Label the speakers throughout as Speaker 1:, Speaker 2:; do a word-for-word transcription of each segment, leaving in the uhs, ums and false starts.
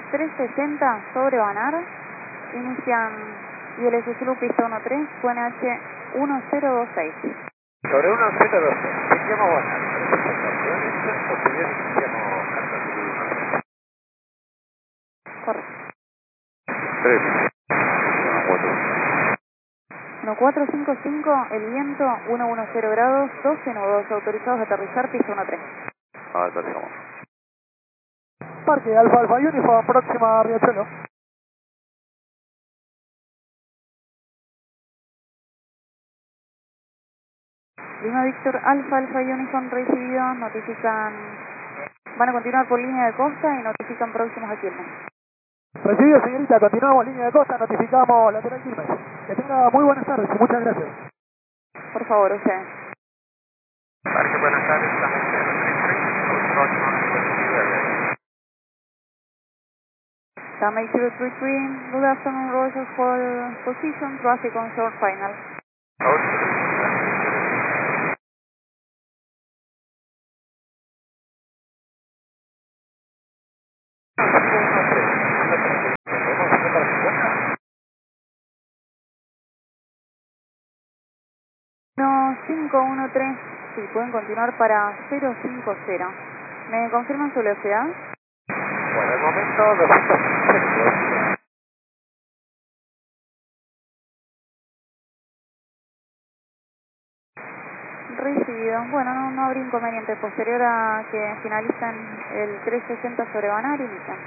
Speaker 1: trescientos sesenta sobre Banar, inician I L S Zulu pista uno tres, Q N H uno cero dos seis.
Speaker 2: Sobre uno cero dos seis, iniciamos Banar, estaciones, posterior iniciamos Alfa Zulu uno.
Speaker 1: Correcto.
Speaker 2: tres, cuatro.
Speaker 1: uno cuatro cinco cinco, el viento, ciento diez grados, doce nudos, autorizados a aterrizar pista uno tres.
Speaker 2: Aterrizamos.
Speaker 3: Parque Alfa Alfa Uniform, próxima a Riachuelo.
Speaker 1: Lima Víctor Alfa Alfa Uniform recibido, notifican, van a continuar por línea de costa y notifican próximos a Quilmes.
Speaker 3: Recibido, señorita, continuamos línea de costa, notificamos lateral Quilmes. Que tenga muy buenas tardes y muchas gracias.
Speaker 1: Por favor, usted.
Speaker 2: Parque Buenos Aires, estamos en cero tres tres, próximo a
Speaker 1: Damage zero three three, good afternoon, Rogers for position, traffic on short final. uno cinco uno tres, sí, pueden continuar para cero cinco cero. ¿Me confirman su velocidad?
Speaker 2: Por el momento, doscientos cincuenta.
Speaker 1: Recibido. Bueno, no, no habría inconveniente. Posterior a que finalicen el trescientos sesenta sobre Banar, inician.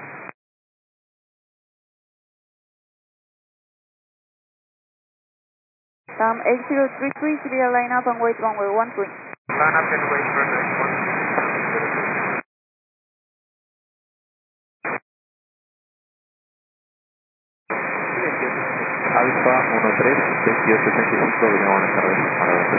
Speaker 1: Um, eight zero three three, clear line up and wait runway one three.
Speaker 2: Line up and wait runway one three. Alfa uno tres, veintidós sesenta y cinco, buenas tardes.